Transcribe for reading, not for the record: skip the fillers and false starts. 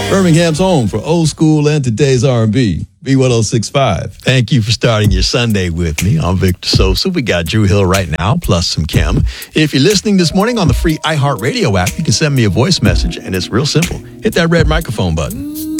Birmingham's home for old school and today's R&B. B1065. Thank you for starting your Sunday with me. I'm Victor Sosa. We got Drew Hill right now, plus some Kim. If you're listening this morning on the free iHeartRadio app, you can send me a voice message, and it's real simple. Hit that red microphone button.